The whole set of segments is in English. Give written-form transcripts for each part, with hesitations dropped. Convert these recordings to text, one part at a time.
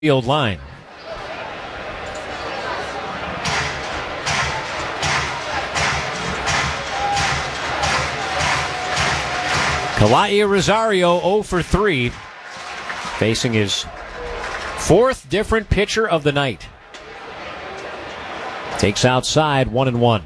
field line. Kalai Rosario 0 for 3, facing his fourth different pitcher of the night. Takes outside 1-1.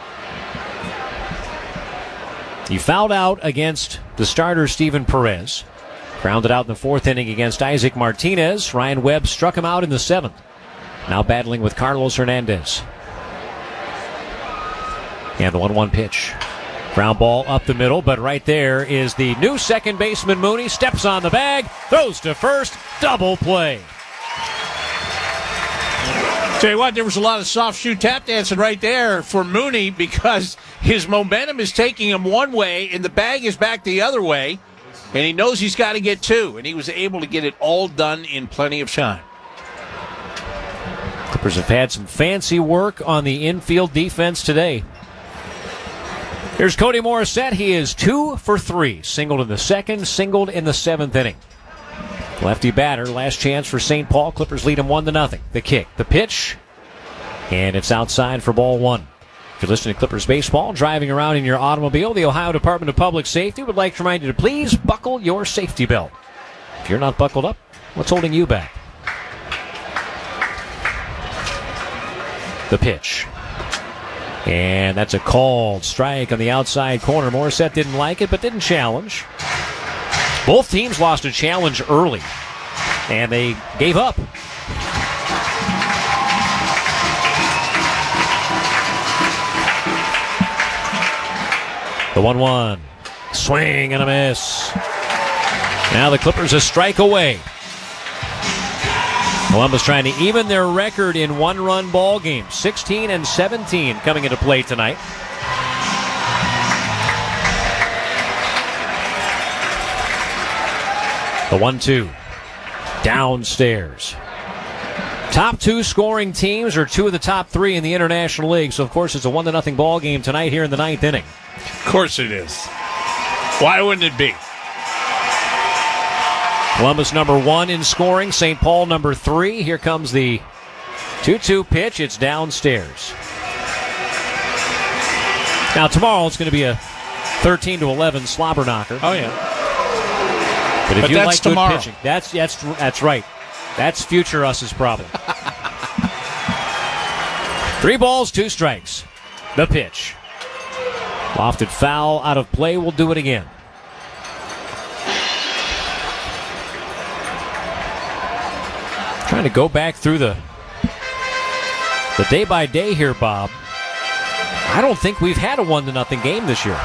He fouled out against the starter Steven Perez. Grounded out in the fourth inning against Isaac Martinez. Ryan Webb struck him out in the seventh. Now battling with Carlos Hernandez. And the 1-1 pitch. Ground ball up the middle, but right there is the new second baseman Mooney. Steps on the bag, throws to first, double play. Tell you what, there was a lot of soft shoe tap dancing right there for Mooney because his momentum is taking him one way and the bag is back the other way, and he knows he's got to get two, and he was able to get it all done in plenty of time. Clippers have had some fancy work on the infield defense today. Here's Cody Morissette. He is 2 for 3. Singled in the second, singled in the seventh inning. Lefty batter, last chance for St. Paul. Clippers lead him 1-0. The kick, the pitch, and it's outside for ball one. If you're listening to Clippers baseball, driving around in your automobile, the Ohio Department of Public Safety would like to remind you to please buckle your safety belt. If you're not buckled up, what's holding you back? The pitch. And that's a called strike on the outside corner. Morissette didn't like it, but didn't challenge. Both teams lost a challenge early, and they gave up. The 1-1. Swing and a miss. Now the Clippers a strike away. Columbus trying to even their record in one-run ball games. 16-17 coming into play tonight. The 1-2. Downstairs. Top two scoring teams are two of the top three in the International League. So, of course, it's a 1-0 ball game tonight here in the ninth inning. Of course it is. Why wouldn't it be? Columbus number 1 in scoring. St. Paul number 3. Here comes the 2-2 pitch. It's downstairs. Now tomorrow it's going to be a 13-11 slobber knocker. Oh yeah. But if you like good tomorrow. pitching, that's right. That's future us's problem. 3 balls, 2 strikes. The pitch. Lofted foul out of play. We'll do it again. Trying to go back through the day by day here, Bob. I don't think we've had a 1-0 game this year.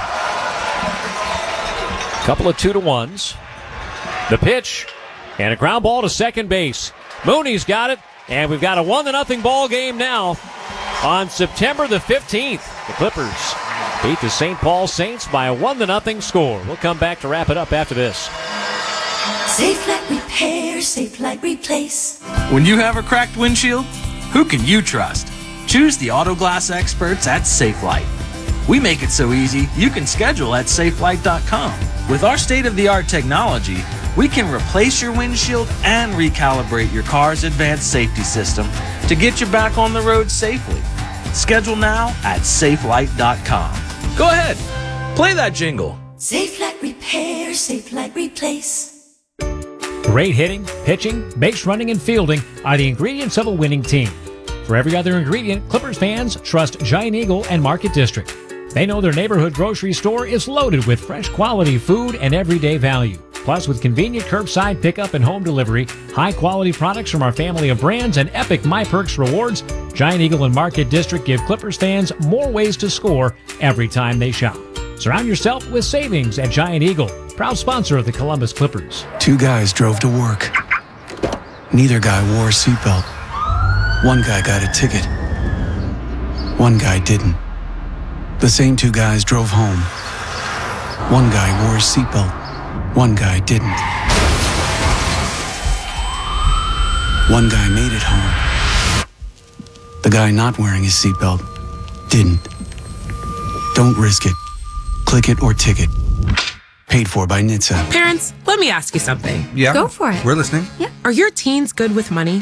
Couple of 2-1s. The pitch and a ground ball to second base. Mooney's got it, and we've got a 1-0 ball game now on September the 15th. The Clippers beat the St. Paul Saints by a 1-0 score. We'll come back to wrap it up after this. Safelite Repair, Safelite Replace. When you have a cracked windshield, who can you trust? Choose the auto glass experts at Safelite. We make it so easy, you can schedule at safelite.com. With our state-of-the-art technology, we can replace your windshield and recalibrate your car's advanced safety system to get you back on the road safely. Schedule now at safelite.com. Go ahead, play that jingle. Safelite Repair, Safelite Replace. Great hitting, pitching, base running, and fielding are the ingredients of a winning team. For every other ingredient, Clippers fans trust Giant Eagle and Market District. They know their neighborhood grocery store is loaded with fresh quality food and everyday value. Plus, with convenient curbside pickup and home delivery, high-quality products from our family of brands, and epic MyPerks rewards, Giant Eagle and Market District give Clippers fans more ways to score every time they shop. Surround yourself with savings at Giant Eagle, proud sponsor of the Columbus Clippers. 2 guys drove to work. Neither guy wore a seatbelt. One guy got a ticket. One guy didn't. The same 2 guys drove home. One guy wore a seatbelt. One guy didn't. One guy made it home. The guy not wearing his seatbelt didn't. Don't risk it. Click it or ticket. Paid for by NHTSA. Parents, let me ask you something. Yeah. Go for it. We're listening. Are your teens good with money?